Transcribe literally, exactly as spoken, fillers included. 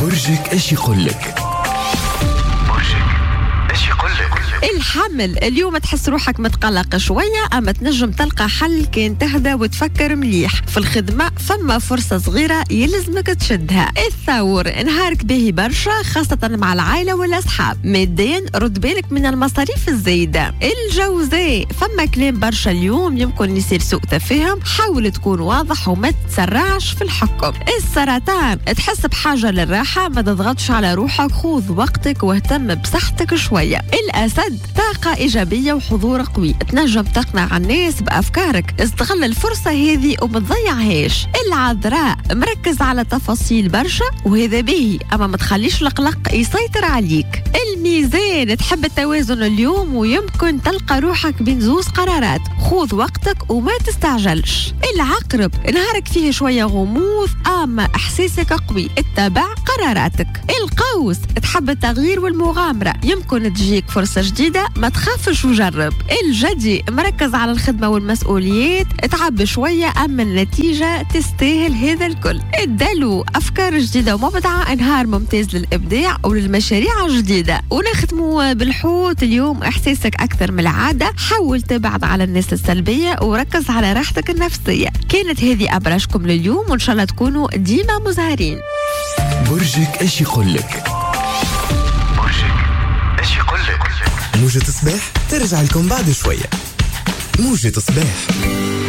برجك ايش يقولك؟ الحمل اليوم تحس روحك متقلق شوية، أما تنجم تلقى حل كان تهدى وتفكر مليح. في الخدمة فما فرصة صغيرة يلزمك تشدها. الثور نهارك باهي برشا خاصة مع العائلة والأصحاب. ماديا رد بالك من المصاريف الزايدة. الجوزاء فما كلام برشا اليوم يمكن يصير سوء تفاهم، حاول تكون واضح وما تسرعش في الحكم. السرطان تحس بحاجة للراحة، ما تضغطش على روحك، خذ وقتك واهتم بصحتك شوية. الأسد طاقة إيجابية وحضور قوي، تنجم تقنع الناس بأفكارك، استغل الفرصة هذه وما تضيعهاش. العذراء مركز على تفاصيل برشا وهذا باهي، أما ما تخليش القلق يسيطر عليك. الميزان تحب التوازن اليوم ويمكن تلقى روحك بين زوز قرارات، خذ وقتك وما تستعجلش. العقرب نهارك فيه شوية غموض أما إحساسك قوي، اتبع قراراتك. القوس تحب التغيير والمغامرة، يمكن تجيك فرصة جديدة، ما تخافش وجرب. الجدي مركز على الخدمة والمسؤوليات، اتعب شوية أما النتيجة تستاهل هذا الكل. الدلو أفكار جديدة ومبدعة، نهار ممتاز للإبداع وللمشاريع الجديدة. ونختموا بالحوت اليوم إحساسك أكثر من العادة، حاول تبعد على الناس السلبية وركز على راحتك النفسية. كانت هذه أبرشكم لليوم وإن شاء الله تكونوا ديما مزهرين. برجك ايش يقولك؟ موجة صباح ترجع لكم بعد شوية. موجة صباح.